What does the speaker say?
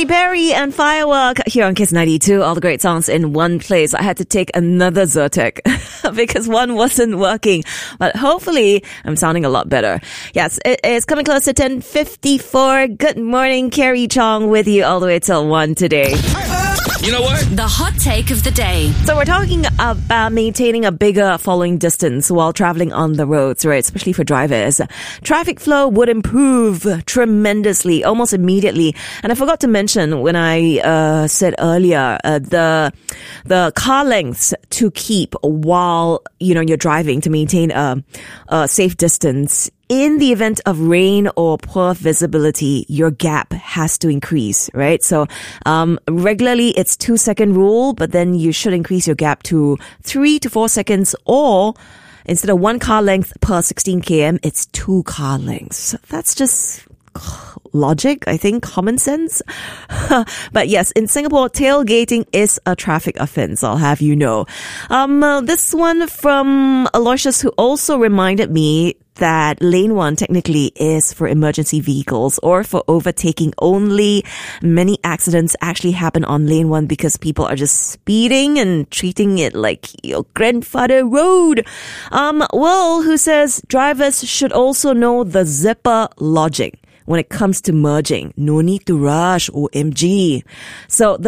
Perry and Firework here on Kiss 92. All the great songs in one place. I had to take another Zyrtec because one wasn't working. But hopefully I'm sounding a lot better. Yes, it is coming close to 10:54. Good morning, Carrie Chong with you all the way till 1 today. You know what? The hot take of the day. So we're talking about maintaining a bigger following distance while traveling on the roads, right? Especially for drivers. Traffic flow would improve tremendously, almost immediately. And I forgot to mention when I said earlier, the car lengths to keep while, you're driving to maintain a safe distance. In the event of rain or poor visibility, your gap has to increase, right? So, regularly it's 2-second rule, but then you should increase your gap to 3 to 4 seconds, or instead of 1 car length per 16 km, it's 2 car lengths. That's just logic, I think, common sense. But yes, in Singapore, tailgating is a traffic offense, I'll have you know. This one from Aloysius, who also reminded me that lane 1 technically is for emergency vehicles or for overtaking only. Many accidents actually happen on lane 1 because people are just speeding and treating it like your grandfather road. Will, who says drivers should also know the zipper logic when it comes to merging. No need to rush, OMG. So